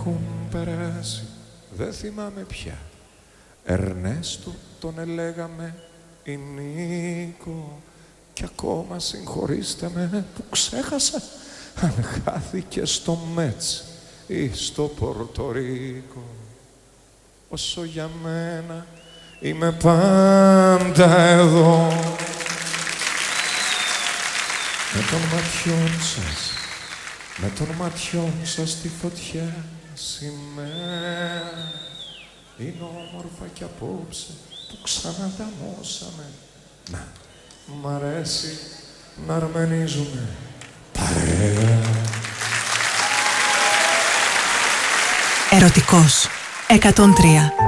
έχουν περάσει, δεν θυμάμαι πια. Ερνέστο τον ελέγαμε ή Νίκο, κι ακόμα συγχωρήστε με που ξέχασα αν χάθηκε στο Μέτς ή στο Πορτορίκο. Όσο για μένα είμαι πάντα εδώ, με των ματιών σας, με των ματιών σας τη φωτιά σημαία. Είναι όμορφα κι απόψε που ξανανταμώσαμε. Να, μ' αρέσει να αρμενίζουμε παρέα. Ερωτικός 103.